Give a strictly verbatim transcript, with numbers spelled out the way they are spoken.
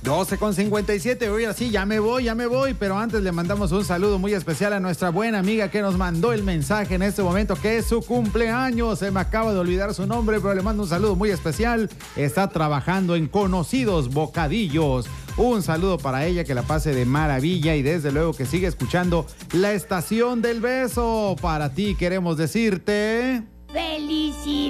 doce con cincuenta y siete, hoy así, ya me voy, ya me voy, pero antes le mandamos un saludo muy especial a nuestra buena amiga que nos mandó el mensaje en este momento, que es su cumpleaños. Se me acaba de olvidar su nombre, pero le mando un saludo muy especial. Está trabajando en Conocidos Bocadillos. Un saludo para ella, que la pase de maravilla y desde luego que sigue escuchando la Estación del Beso. Para ti queremos decirte...